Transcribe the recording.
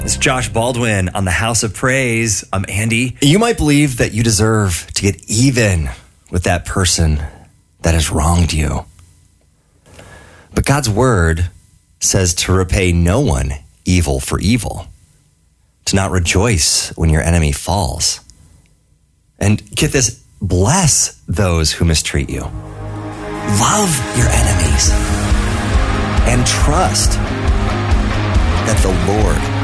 It's Josh Baldwin on the House of Praise. I'm Andy. You might believe that you deserve to get even with that person that has wronged you. But God's word says to repay no one evil for evil, to not rejoice when your enemy falls. And get this, bless those who mistreat you. Love your enemies and trust that the Lord